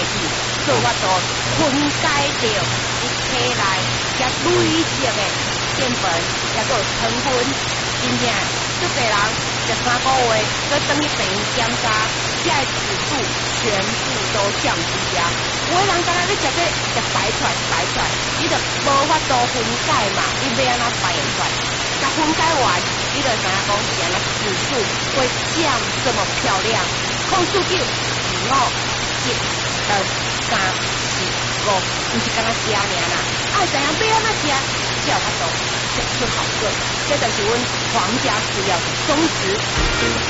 去，所以我都分解掉你体内加累积的淀粉，也个糖分，真正足侪人食3个月，搁等去病院检查，这指数全部都降低啊！有的人敢若你食这食排出来，你就无法度分解嘛，你要安怎排出来？甲分解完，你就知影讲是安怎指数会降这么漂亮。控数据5、7、2、3、4、5，不是敢若吃尔啦，知影要安怎吃，才有法度吃出好个。这就是阮皇家饲料的宗旨。